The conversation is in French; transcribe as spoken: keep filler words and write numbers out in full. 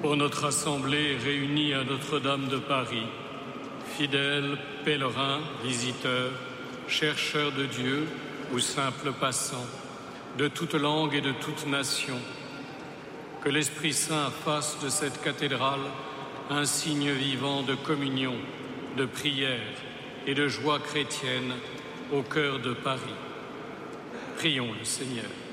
Pour notre assemblée réunie à Notre-Dame de Paris, fidèles, pèlerins, visiteurs, chercheurs de Dieu ou simples passants, de toute langue et de toute nation, que l'Esprit Saint fasse de cette cathédrale un signe vivant de communion, de prière et de joie chrétienne au cœur de Paris. Prions le Seigneur.